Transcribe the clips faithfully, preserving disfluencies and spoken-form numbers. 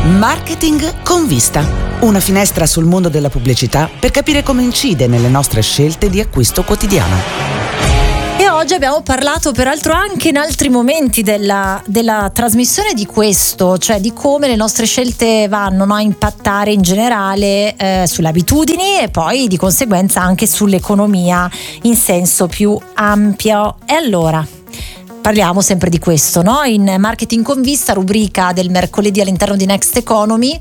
Marketing con Vista, una finestra sul mondo della pubblicità per capire come incide nelle nostre scelte di acquisto quotidiano. E oggi abbiamo parlato peraltro anche in altri momenti della, della trasmissione di questo, cioè di come le nostre scelte vanno, no, a impattare in generale eh, sulle abitudini e poi di conseguenza anche sull'economia in senso più ampio. E allora parliamo sempre di questo, no? In Marketing con Vista, rubrica del mercoledì all'interno di Next Economy,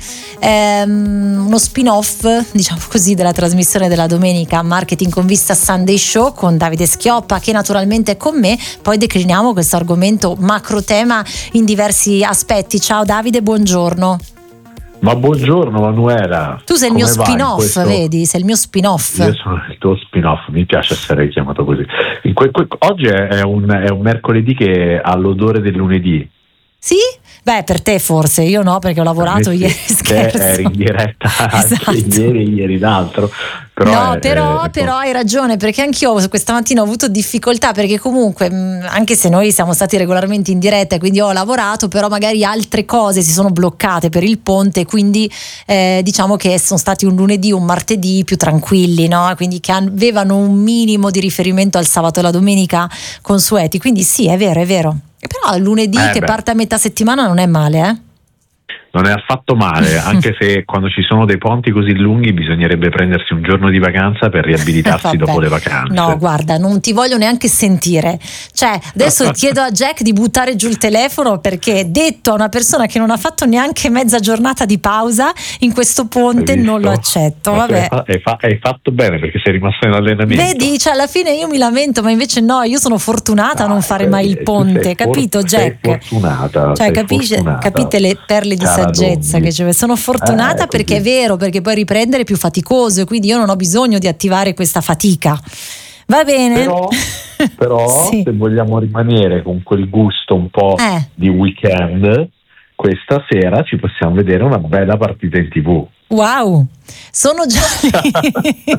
ehm, uno spin-off, diciamo così, della trasmissione della domenica Marketing con Vista Sunday Show con Davide Schioppa, che naturalmente è con me. Poi decliniamo questo argomento macro tema in diversi aspetti. Ciao Davide, buongiorno. Ma buongiorno Manuela. Tu sei il Come mio spin-off, questo... vedi? Sei il mio spin-off. Io sono il tuo spin-off, mi piace essere chiamato così. In que- que- oggi è un, è un mercoledì che ha l'odore del lunedì. Sì? Beh, per te forse, io no, perché ho lavorato ieri, scherzo. Eri in diretta anche esatto. ieri, ieri d'altro. Però no, è, però, è, però hai ragione, perché anch'io questa mattina ho avuto difficoltà, perché comunque, anche se noi siamo stati regolarmente in diretta e quindi ho lavorato, però magari altre cose si sono bloccate per il ponte, quindi eh, diciamo che sono stati un lunedì, un martedì più tranquilli, no? Quindi che avevano un minimo di riferimento al sabato e la domenica consueti, quindi sì, è vero, è vero. E però il lunedì eh che beh. parte a metà settimana non è male, eh? Non è affatto male, anche se quando ci sono dei ponti così lunghi bisognerebbe prendersi un giorno di vacanza per riabilitarsi dopo le vacanze. No, guarda, non ti voglio neanche sentire. Cioè, adesso chiedo a Jack di buttare giù il telefono, perché detto a una persona che non ha fatto neanche mezza giornata di pausa in questo ponte non lo accetto. Vabbè. Hai, fa- hai fatto bene, perché sei rimasto in allenamento. Vedi, cioè alla fine io mi lamento, ma invece no, io sono fortunata a non fare Ah, mai il ponte, capito, for- Jack? Sei fortunata. Cioè, sei capisce, fortunata. capite le perle di Cara saggezza Dommi. che c'è. Sono fortunata eh, perché è vero, perché poi riprendere è più faticoso e quindi io non ho bisogno di attivare questa fatica. Va bene? Però, però sì. Se vogliamo rimanere con quel gusto un po' eh. di weekend, questa sera ci possiamo vedere una bella partita in tivù. Wow, sono già lì.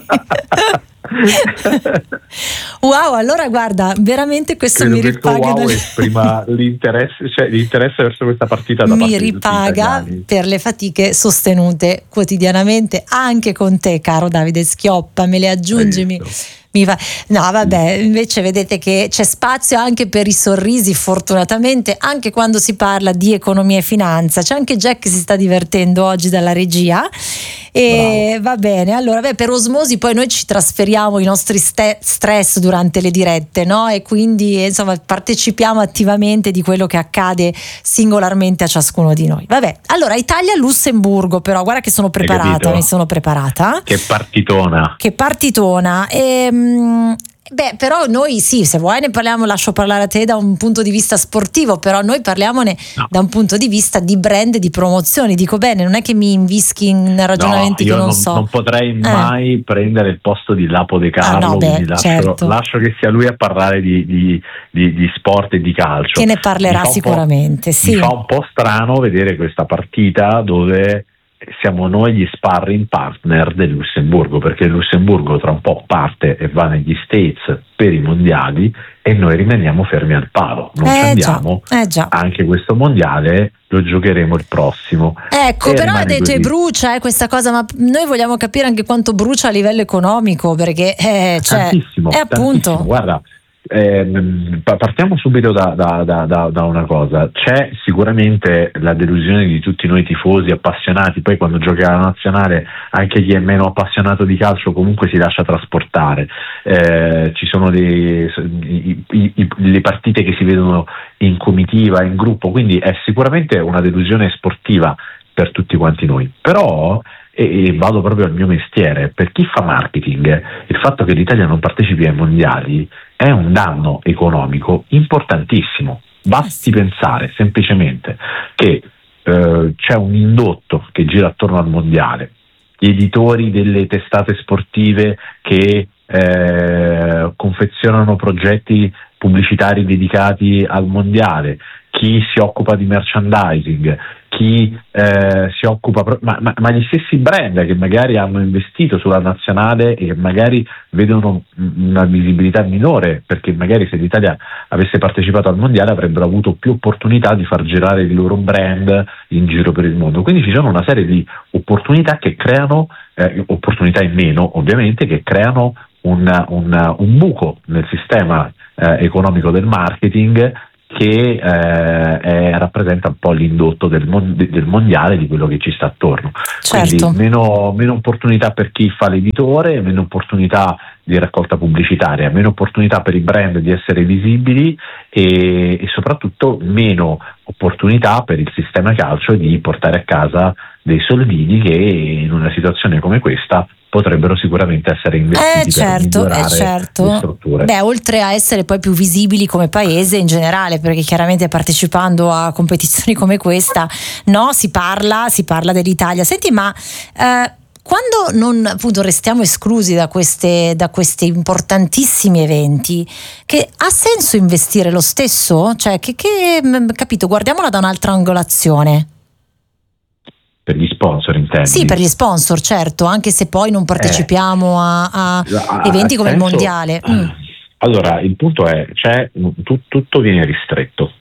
Wow, allora guarda, veramente questo Credo mi che il tuo ripaga wow dal... esprima l'interesse, cioè l'interesse verso questa partita da mi parte di tutti gli ripaga italiani. per le fatiche sostenute quotidianamente anche con te, caro Davide Schioppa. Me le aggiungi? Mi, mi fa... No, vabbè, invece vedete che c'è spazio anche per i sorrisi, fortunatamente, anche quando si parla di economia e finanza. C'è anche Jack che si sta divertendo oggi dalla regia. E bravo. Va bene, allora beh, per osmosi poi noi ci trasferiamo i nostri ste- stress durante le dirette, no? E quindi insomma partecipiamo attivamente di quello che accade singolarmente a ciascuno di noi. Vabbè, allora Italia-Lussemburgo, però guarda che sono preparata, mi sono preparata. Che partitona. Che partitona. Ehm, Beh, però noi sì, se vuoi ne parliamo, lascio parlare a te da un punto di vista sportivo, però noi parliamone no. da un punto di vista di brand e di promozioni. Dico bene, non è che mi invischi in ragionamenti no, che non, non so. Non potrei eh. mai prendere il posto di Lapo De Carlo, ah, no, beh, lascio, certo. lascio che sia lui a parlare di, di, di, di sport e di calcio. Che ne parlerà sicuramente, sì. Mi fa un po' strano vedere questa partita dove siamo noi gli sparring partner del Lussemburgo, perché il Lussemburgo tra un po' parte e va negli States per i mondiali e noi rimaniamo fermi al palo, non eh ci andiamo, già, eh già. Anche questo mondiale lo giocheremo il prossimo. Ecco, e però ha detto così. E brucia eh, questa cosa, ma noi vogliamo capire anche quanto brucia a livello economico, perché eh, cioè, tantissimo, è appunto tantissimo. Guarda, Eh, partiamo subito da, da, da, da una cosa. C'è sicuramente la delusione di tutti noi tifosi appassionati, poi quando gioca la nazionale anche chi è meno appassionato di calcio comunque si lascia trasportare, eh, ci sono dei, i, i, i, le partite che si vedono in comitiva, in gruppo, quindi è sicuramente una delusione sportiva per tutti quanti noi, però e, e vado proprio al mio mestiere, per chi fa marketing il fatto che l'Italia non partecipi ai mondiali è un danno economico importantissimo. Basti pensare semplicemente che eh, c'è un indotto che gira attorno al mondiale, gli editori delle testate sportive che eh, confezionano progetti pubblicitari dedicati al mondiale, chi si occupa di merchandising, chi chi eh, si occupa, ma, ma, ma gli stessi brand che magari hanno investito sulla nazionale e che magari vedono una visibilità minore, perché magari se l'Italia avesse partecipato al mondiale avrebbero avuto più opportunità di far girare il loro brand in giro per il mondo. Quindi ci sono una serie di opportunità che creano, eh, opportunità in meno ovviamente, che creano un, un, un buco nel sistema eh, economico del marketing, che eh, è, rappresenta un po' l'indotto del, mon- del mondiale, di quello che ci sta attorno. Certo. Quindi meno, meno opportunità per chi fa l'editore, meno opportunità di raccolta pubblicitaria, meno opportunità per i brand di essere visibili e, e soprattutto meno opportunità per il sistema calcio di portare a casa dei soldini che in una situazione come questa potrebbero sicuramente essere investiti eh certo, per migliorare eh certo. le strutture. Beh, oltre a essere poi più visibili come paese in generale, perché chiaramente partecipando a competizioni come questa, no, si parla, si parla dell'Italia. Senti, ma eh, quando non appunto restiamo esclusi da queste da questi importantissimi eventi, che ha senso investire lo stesso? Cioè, che, che capito, guardiamola da un'altra angolazione. Per gli sponsor intendi? Sì, per gli sponsor, certo, anche se poi non partecipiamo eh, a, a, a eventi come senso, il mondiale. Mm. Allora, il punto è, c'è tu, tutto viene ristretto.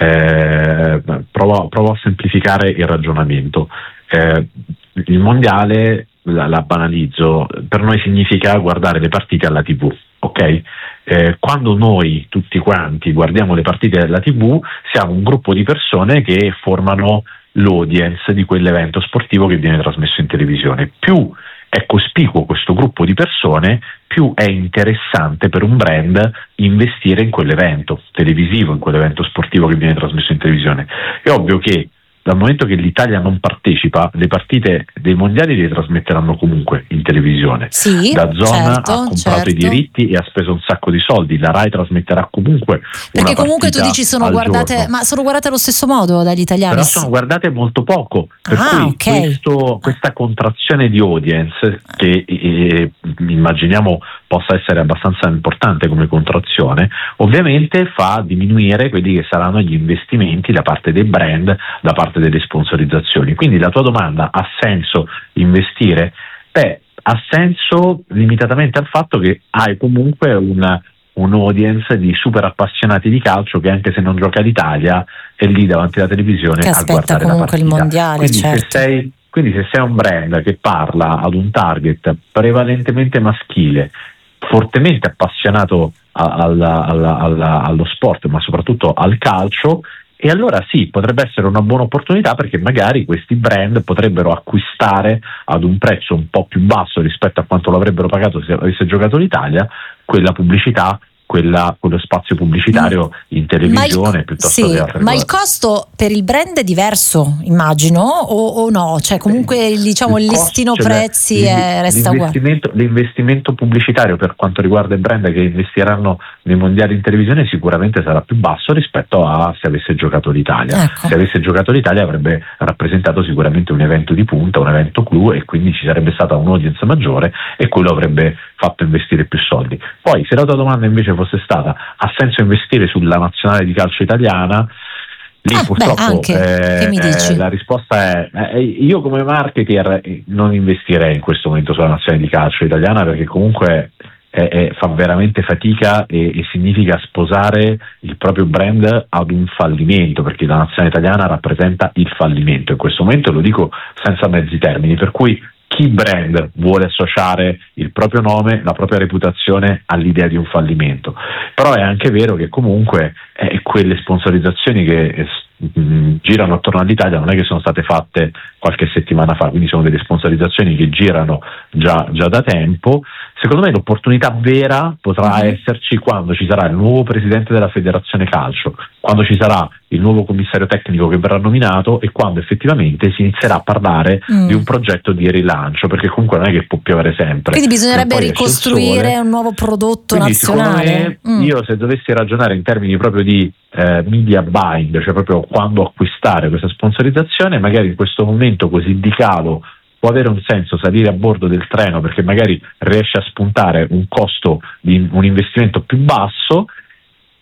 Eh, provo, provo a semplificare il ragionamento. Eh, il mondiale, la, la banalizzo, per noi significa guardare le partite alla tivù, ok? Eh, quando noi tutti quanti guardiamo le partite alla tivù, siamo un gruppo di persone che formano l'audience di quell'evento sportivo che viene trasmesso in televisione. Più è cospicuo questo gruppo di persone, più è interessante per un brand investire in quell'evento televisivo, in quell'evento sportivo che viene trasmesso in televisione. È ovvio che dal momento che l'Italia non partecipa, le partite dei mondiali le trasmetteranno comunque in televisione. Sì, DAZN certo, ha comprato certo. i diritti e ha speso un sacco di soldi. La Rai trasmetterà comunque. Perché comunque tu dici sono guardate, giorno. Ma sono guardate allo stesso modo dagli italiani? Però sono guardate molto poco. Per ah, cui okay. questo, questa contrazione di audience, che eh, immaginiamo possa essere abbastanza importante come contrazione, ovviamente fa diminuire quelli che saranno gli investimenti da parte dei brand, da parte delle sponsorizzazioni. Quindi la tua domanda: ha senso investire? Beh, ha senso limitatamente al fatto che hai comunque una, un audience di super appassionati di calcio che, anche se non gioca l'Italia, è lì davanti alla televisione che a guardare la partita. Il mondiale, quindi, certo. se sei, quindi se sei un brand che parla ad un target prevalentemente maschile, fortemente appassionato alla, alla, alla, allo sport, ma soprattutto al calcio, e allora sì, potrebbe essere una buona opportunità, perché magari questi brand potrebbero acquistare ad un prezzo un po' più basso rispetto a quanto lo avrebbero pagato se avesse giocato l'Italia quella pubblicità, quella, quello spazio pubblicitario in televisione, il, piuttosto sì, che altre ma cose. il costo per il brand è diverso, immagino, o, o no? Cioè comunque diciamo il, il listino costo, prezzi cioè, è, resta l'investimento, uguale. L'investimento pubblicitario per quanto riguarda i brand che investiranno nei mondiali in televisione sicuramente sarà più basso rispetto a se avesse giocato l'Italia. Ecco. Se avesse giocato l'Italia avrebbe rappresentato sicuramente un evento di punta, un evento clou, e quindi ci sarebbe stata un'audience maggiore e quello avrebbe fatto investire più soldi. Poi, se la tua domanda invece fosse stata: ha senso investire sulla nazionale di calcio italiana? Lì ah, purtroppo beh, anche. Eh, che mi dici? Eh, la risposta è eh, io come marketer non investirei in questo momento sulla nazionale di calcio italiana, perché comunque eh, eh, fa veramente fatica e, e significa sposare il proprio brand ad un fallimento, perché la nazionale italiana rappresenta il fallimento in questo momento, lo dico senza mezzi termini, per cui chi brand vuole associare il proprio nome, la propria reputazione all'idea di un fallimento? Però è anche vero che comunque eh, quelle sponsorizzazioni che eh, mh, girano attorno all'Italia non è che sono state fatte qualche settimana fa, quindi sono delle sponsorizzazioni che girano già, già da tempo. Secondo me l'opportunità vera potrà mm-hmm. esserci quando ci sarà il nuovo presidente della Federazione Calcio, quando ci sarà il nuovo commissario tecnico che verrà nominato e quando effettivamente si inizierà a parlare mm. di un progetto di rilancio, perché comunque non è che può piovere sempre. Quindi bisognerebbe ricostruire un nuovo prodotto Quindi, nazionale. Me, mm. Io se dovessi ragionare in termini proprio di eh, media buying, cioè proprio quando acquistare questa sponsorizzazione, magari in questo momento così di calo può avere un senso salire a bordo del treno, perché magari riesce a spuntare un costo di un investimento più basso.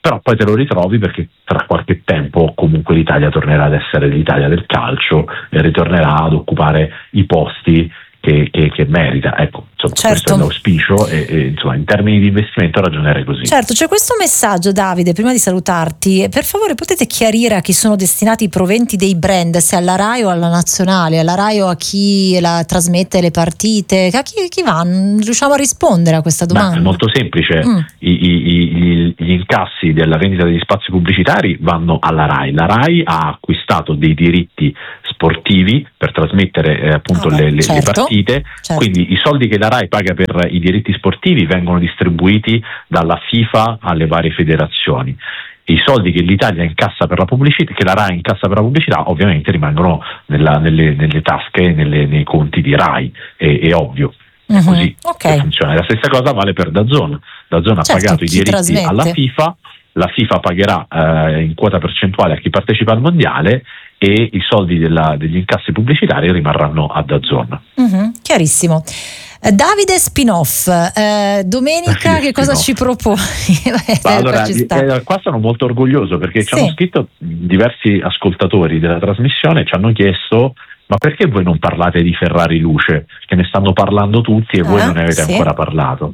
però poi te lo ritrovi perché tra qualche tempo comunque l'Italia tornerà ad essere l'Italia del calcio e ritornerà ad occupare i posti che, che, che merita. Ecco, insomma, certo. Questo è l'auspicio e, e insomma, in termini di investimento ragionare così. Certo, c'è questo messaggio, Davide, prima di salutarti, per favore potete chiarire a chi sono destinati i proventi dei brand, se alla Rai o alla Nazionale, alla Rai o a chi la trasmette le partite, a chi, chi va? Non riusciamo a rispondere a questa domanda? Ma è molto semplice, mm. I, i, i, gli incassi della vendita degli spazi pubblicitari vanno alla Rai, la Rai ha acquistato dei diritti sportivi per trasmettere eh, appunto ah, le, le, certo, le partite, certo. Quindi i soldi che la Rai paga per i diritti sportivi vengono distribuiti dalla FIFA alle varie federazioni. I soldi che l'Italia incassa per la pubblicità, che la Rai incassa per la pubblicità, ovviamente rimangono nella, nelle, nelle tasche, nelle, nei conti di Rai, è, è ovvio. È uh-huh, così okay. che funziona. La stessa cosa vale per DAZN. DAZN ha certo, pagato i diritti trasmette. alla FIFA, la FIFA pagherà eh, in quota percentuale a chi partecipa al mondiale e i soldi della, degli incassi pubblicitari rimarranno a DAZN. Uh-huh, chiarissimo. Davide Spinoff, eh, domenica Davide che cosa Spinoff. ci proponi? allora, eh, qua sono molto orgoglioso perché sì. ci hanno scritto diversi ascoltatori della trasmissione e ci hanno chiesto: ma perché voi non parlate di Ferrari Luce? Che ne stanno parlando tutti e voi ah, non ne avete sì. ancora parlato.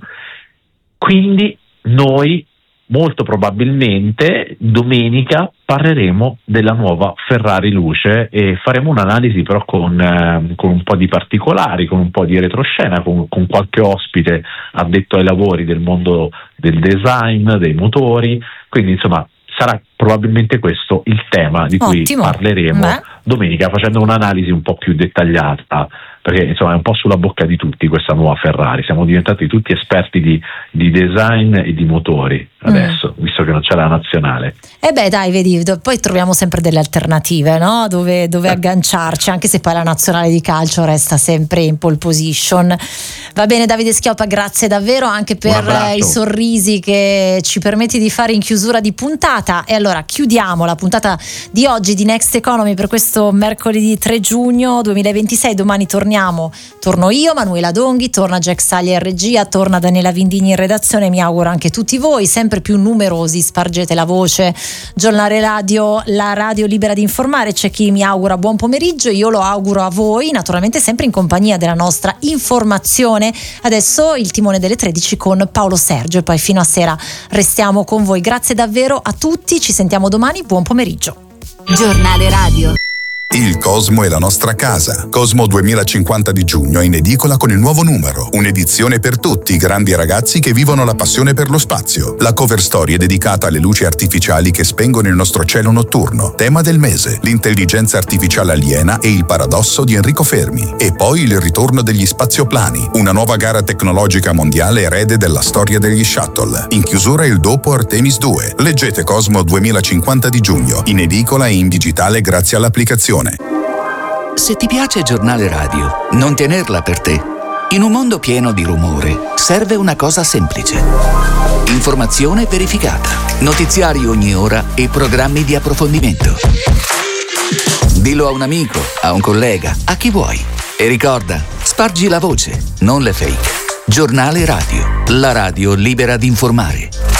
Quindi noi molto probabilmente domenica parleremo della nuova Ferrari Luce e faremo un'analisi però con, eh, con un po' di particolari, con un po' di retroscena, con, con qualche ospite addetto ai lavori del mondo del design, dei motori, quindi insomma sarà probabilmente questo il tema di cui Ottimo. parleremo Beh. domenica, facendo un'analisi un po' più dettagliata, perché insomma è un po' sulla bocca di tutti questa nuova Ferrari, siamo diventati tutti esperti di, di design e di motori adesso, mm. visto che non c'è la nazionale. E beh dai, vedi, poi troviamo sempre delle alternative, no? Dove, dove eh. agganciarci, anche se poi la nazionale di calcio resta sempre in pole position. Va bene Davide Schioppa, grazie davvero anche per i sorrisi che ci permetti di fare in chiusura di puntata. E allora chiudiamo la puntata di oggi di Next Economy per questo mercoledì tre giugno duemilaventisei. Domani torniamo, torno io, Manuela Donghi, torna Jack Saglia in regia, torna Daniela Vindini in redazione. Mi auguro anche tutti voi sempre più numerosi, spargete la voce. Giornale Radio, la radio libera di informare. C'è chi mi augura buon pomeriggio, io lo auguro a voi, naturalmente sempre in compagnia della nostra informazione. Adesso il timone delle tredici con Paolo Sergio e poi fino a sera restiamo con voi. Grazie davvero a tutti, ci sentiamo domani, buon pomeriggio. Giornale Radio. Il Cosmo è la nostra casa. Cosmo duemilacinquanta di giugno in edicola con il nuovo numero. Un'edizione per tutti i grandi ragazzi che vivono la passione per lo spazio. La cover story è dedicata alle luci artificiali che spengono il nostro cielo notturno. Tema del mese: l'intelligenza artificiale aliena e il paradosso di Enrico Fermi. E poi il ritorno degli spazioplani, una nuova gara tecnologica mondiale erede della storia degli shuttle. In chiusura il dopo Artemis due. Leggete Cosmo duemilacinquanta di giugno, in edicola e in digitale grazie all'applicazione. Se ti piace Giornale Radio, non tenerla per te. In un mondo pieno di rumore, serve una cosa semplice. Informazione verificata, notiziari ogni ora e programmi di approfondimento. Dillo a un amico, a un collega, a chi vuoi. E ricorda, spargi la voce, non le fake. Giornale Radio, la radio libera di informare.